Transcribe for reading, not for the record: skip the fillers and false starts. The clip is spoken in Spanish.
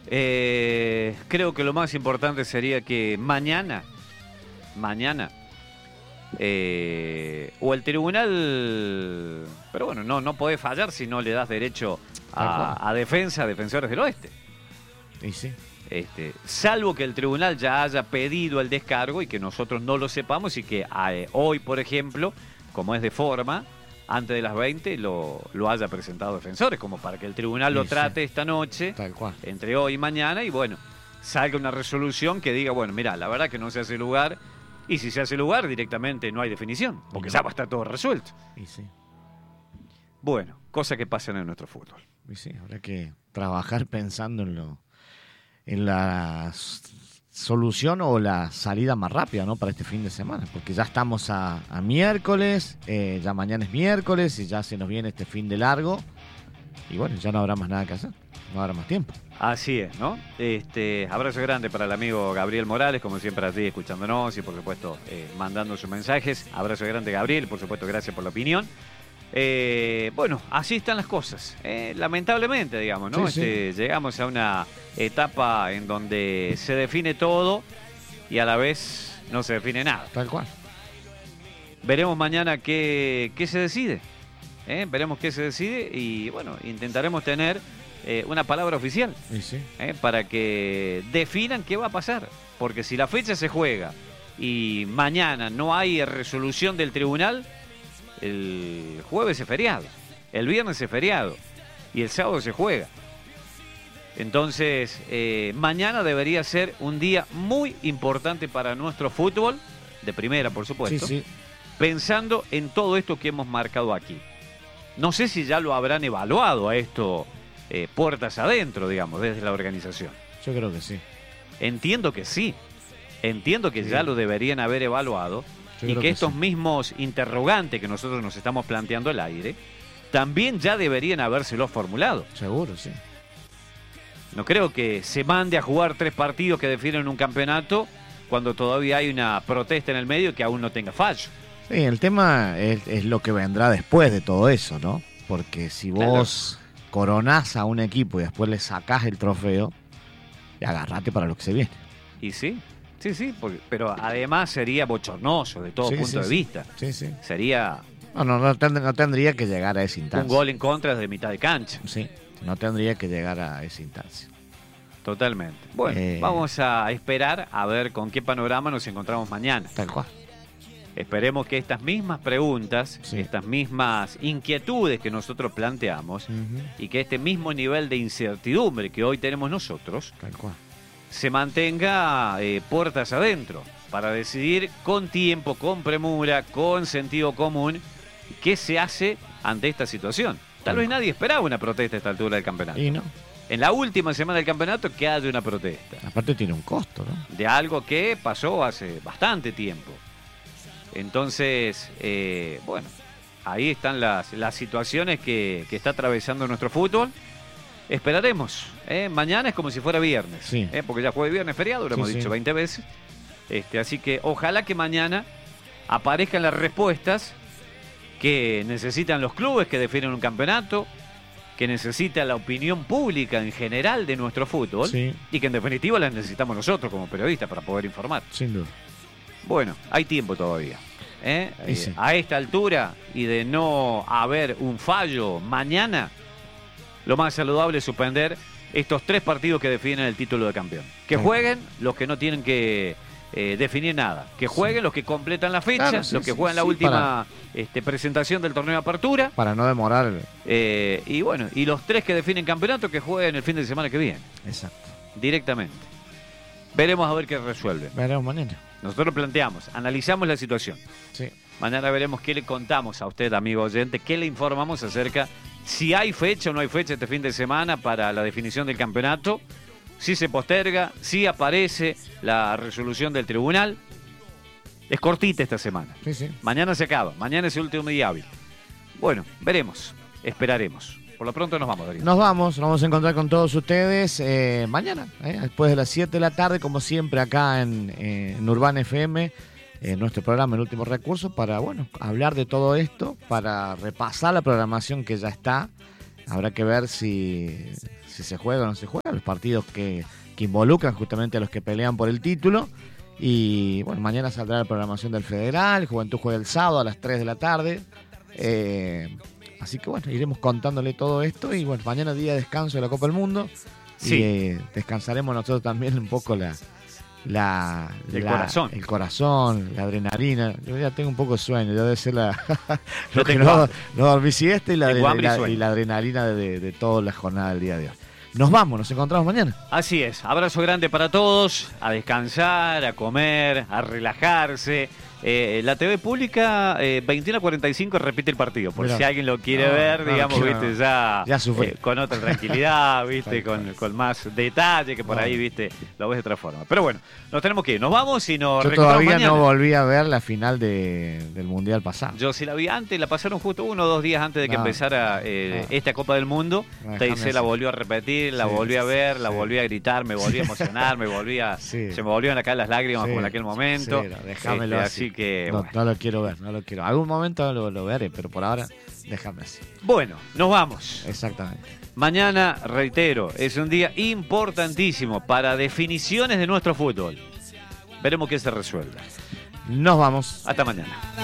Creo que lo más importante sería que mañana, o el tribunal, pero bueno, no puede fallar si no le das derecho a defensores del oeste. Y sí. Salvo que el tribunal ya haya pedido el descargo y que nosotros no lo sepamos y que hoy, por ejemplo, como es de forma, antes de las 20 lo haya presentado defensores, como para que el tribunal lo trate esta noche, tal cual, entre hoy y mañana, y bueno, salga una resolución que diga, bueno, mira, la verdad que no se hace lugar, y si se hace lugar, directamente no hay definición, porque ya va a estar todo resuelto. Y sí. Bueno, cosas que pasan en nuestro fútbol. Y sí, habrá que trabajar pensando en la solución o la salida más rápida, ¿no? Para este fin de semana, porque ya estamos a miércoles, ya mañana es miércoles y ya se nos viene este fin de largo y bueno, ya no habrá más nada que hacer, no habrá más tiempo. Así es, ¿no? Abrazo grande para el amigo Gabriel Morales, como siempre allí escuchándonos y por supuesto mandando sus mensajes. Abrazo grande, Gabriel, por supuesto gracias por la opinión. Bueno, así están las cosas, lamentablemente, digamos, ¿no? Sí. Llegamos a una etapa en donde se define todo y a la vez no se define nada. Tal cual. Veremos mañana qué se decide. Veremos qué se decide y bueno, intentaremos tener una palabra oficial para que definan qué va a pasar. Porque si la fecha se juega y mañana no hay resolución del tribunal, el jueves es feriado, el viernes es feriado y el sábado se juega. Entonces, mañana debería ser un día muy importante para nuestro fútbol, de primera, por supuesto, pensando en todo esto que hemos marcado aquí. No sé si ya lo habrán evaluado a esto puertas adentro, digamos, desde la organización. Yo creo que sí. Entiendo que sí. Entiendo que ya lo deberían haber evaluado. Y que estos mismos interrogantes que nosotros nos estamos planteando al aire, también ya deberían habérselos formulado. Seguro, sí. No creo que se mande a jugar 3 partidos que definen un campeonato cuando todavía hay una protesta en el medio que aún no tenga fallo. Sí, el tema es lo que vendrá después de todo eso, ¿no? Porque si vos coronás a un equipo y después le sacás el trofeo, agarrate para lo que se viene. Y sí. Sí, pero además sería bochornoso de todo punto de vista. Sí. Sería... No tendría que llegar a esa instancia. Un gol en contra desde mitad de cancha. Sí, no tendría que llegar a esa instancia. Totalmente. Bueno, vamos a esperar a ver con qué panorama nos encontramos mañana. Tal cual. Esperemos que estas mismas preguntas, estas mismas inquietudes que nosotros planteamos y que este mismo nivel de incertidumbre que hoy tenemos nosotros, tal cual, se mantenga puertas adentro para decidir con tiempo, con premura, con sentido común qué se hace ante esta situación. Tal vez nadie esperaba una protesta a esta altura del campeonato. Y no. En la última semana del campeonato que haya una protesta. Aparte tiene un costo, ¿no? De algo que pasó hace bastante tiempo. Entonces, bueno, ahí están las situaciones que está atravesando nuestro fútbol. Esperaremos. Mañana es como si fuera viernes. Porque ya jueves viernes feriado, lo hemos dicho 20 veces. Así que ojalá que mañana aparezcan las respuestas que necesitan los clubes que definen un campeonato, que necesita la opinión pública en general de nuestro fútbol y que en definitiva las necesitamos nosotros como periodistas para poder informar. Sin duda. Bueno, hay tiempo todavía. A esta altura y de no haber un fallo mañana, lo más saludable es suspender estos 3 partidos que definen el título de campeón. Que jueguen los que no tienen que definir nada. Que jueguen los que completan la fecha, los que juegan la última presentación del torneo de apertura. Para no demorar. Y bueno, y los 3 que definen campeonato que jueguen el fin de semana que viene. Exacto. Directamente. Veremos a ver qué resuelve. Veremos mañana. Nosotros planteamos, analizamos la situación. Mañana veremos qué le contamos a usted, amigo oyente, qué le informamos acerca si hay fecha o no hay fecha este fin de semana para la definición del campeonato, si se posterga, si aparece la resolución del tribunal. Es cortita esta semana. Mañana se acaba, mañana es el último día hábil. Bueno, veremos, esperaremos. Por lo pronto nos vamos, Darío. Nos vamos a encontrar con todos ustedes mañana, después de las 7 de la tarde, como siempre acá en Urbana FM, nuestro programa El Último Recurso, para hablar de todo esto, para repasar la programación que ya está. Habrá que ver si si se juega o no se juega, los partidos que involucran justamente a los que pelean por el título. Y bueno, mañana saldrá la programación del Federal, Juventud juega el sábado a las 3 de la tarde. Así que bueno, iremos contándole todo esto. Y bueno, mañana día de descanso de la Copa del Mundo. Sí. Y descansaremos nosotros también un poco el corazón, la adrenalina. Yo ya tengo un poco de sueño, ya debe ser lo que no dormí siesta y la adrenalina de toda la jornada del día de hoy. Nos vamos, nos encontramos mañana. Así es, abrazo grande para todos, a descansar, a comer, a relajarse. La TV pública 21:45 repite el partido, por si alguien lo quiere ver, digamos, viste, ya con otra tranquilidad, viste, con más detalle, que por ahí, viste, lo ves de otra forma. Pero bueno, nos tenemos que ir, nos vamos y nos reencontramos todavía mañana. No volví a ver la final del Mundial pasado. Yo sí la vi antes, la pasaron justo 1 o 2 días antes de que empezara esta Copa del Mundo. TIC la volvió a repetir, la volví a ver, la volví a gritar, me volví a emocionar, se me volvieron a caer las lágrimas como en aquel momento. Déjamelo así que no, bueno. No lo quiero ver, no lo quiero. Algún momento lo veré, pero por ahora déjame así. Bueno, nos vamos. Exactamente. Mañana, reitero, es un día importantísimo para definiciones de nuestro fútbol. Veremos qué se resuelve. Nos vamos. Hasta mañana.